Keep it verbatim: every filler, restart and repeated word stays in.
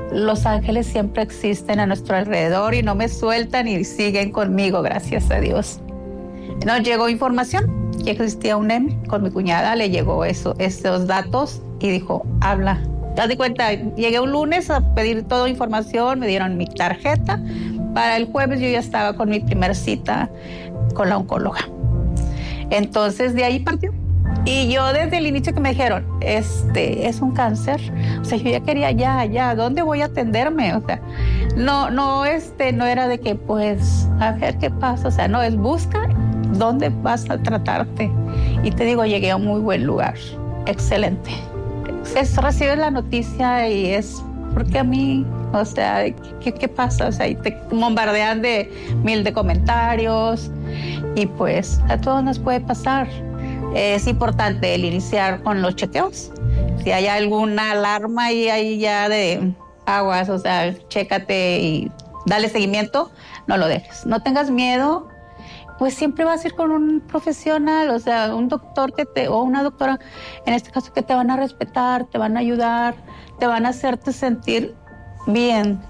los ángeles siempre existen a nuestro alrededor y no me sueltan y siguen conmigo, gracias a Dios. Nos llegó información que existía un M. Con mi cuñada le llegó eso, esos datos y dijo, habla. Te das cuenta, llegué un lunes a pedir toda información, me dieron mi tarjeta. Para el jueves yo ya estaba con mi primera cita con la oncóloga. Entonces de ahí partió. Y yo desde el inicio que me dijeron, este, es un cáncer, o sea, yo ya quería ya, ya, ¿dónde voy a atenderme? O sea, no, no, este, no era de que, pues, a ver qué pasa, o sea, no, es busca dónde vas a tratarte. Y te digo, llegué a un muy buen lugar, excelente. Es, recibes la noticia y es, porque a mí, o sea, ¿qué, qué pasa? O sea, y te bombardean de mil de comentarios y pues a todos nos puede pasar. Es importante el iniciar con los chequeos. Si hay alguna alarma ahí, ahí ya de aguas, o sea, chécate y dale seguimiento, no lo dejes. No tengas miedo, pues siempre vas a ir con un profesional, o sea, un doctor que te, o una doctora, en este caso, que te van a respetar, te van a ayudar, te van a hacerte sentir bien.